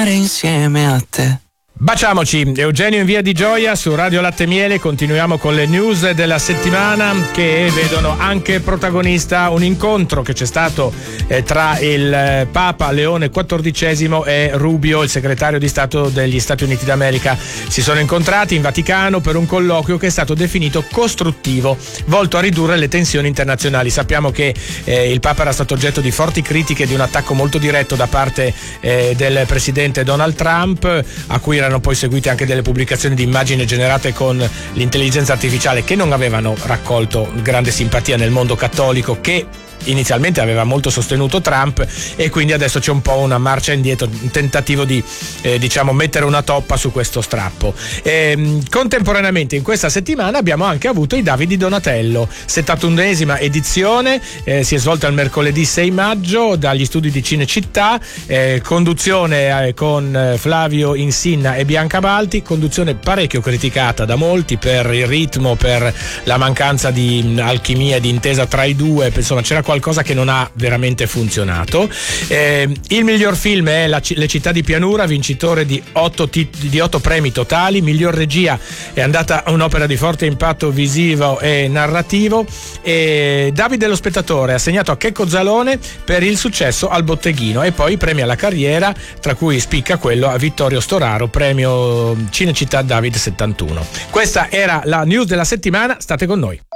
stare insieme a te. Baciamoci, Eugenio in Via di Gioia su Radio Latte Miele. Continuiamo con le news della settimana, che vedono anche protagonista un incontro che c'è stato tra il Papa Leone XIV e Rubio, il segretario di Stato degli Stati Uniti d'America. Si sono incontrati in Vaticano per un colloquio che è stato definito costruttivo, volto a ridurre le tensioni internazionali. Sappiamo che il Papa era stato oggetto di forti critiche, di un attacco molto diretto da parte del presidente Donald Trump, a cui erano poi seguite anche delle pubblicazioni di immagini generate con l'intelligenza artificiale che non avevano raccolto grande simpatia nel mondo cattolico, che inizialmente aveva molto sostenuto Trump, e quindi adesso c'è un po' una marcia indietro, un tentativo di mettere una toppa su questo strappo. Contemporaneamente in questa settimana abbiamo anche avuto i Davide Donatello, 71esima edizione, si è svolta il mercoledì 6 maggio dagli studi di Cinecittà, conduzione con Flavio Insinna e Bianca Balti, conduzione parecchio criticata da molti per il ritmo, per la mancanza di alchimia, di intesa tra i due, insomma c'era qualcosa che non ha veramente funzionato. Il miglior film è Le città di pianura, vincitore di 8 premi totali. Miglior regia è andata a un'opera di forte impatto visivo e narrativo, e Davide lo spettatore è assegnato a Checco Zalone per il successo al botteghino, e poi premi alla carriera, tra cui spicca quello a Vittorio Storaro, premio Cinecittà David 71. Questa era la news della settimana, state con noi.